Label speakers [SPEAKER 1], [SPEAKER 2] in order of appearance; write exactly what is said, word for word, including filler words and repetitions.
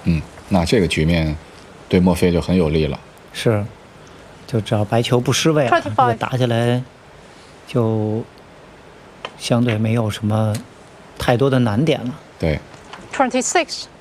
[SPEAKER 1] 嗯，那这个局面对墨菲就很有利了。
[SPEAKER 2] 是，就只要白球不失位，这个打起来就相对没有什么太多的难点了。
[SPEAKER 1] 对。
[SPEAKER 3] twenty-six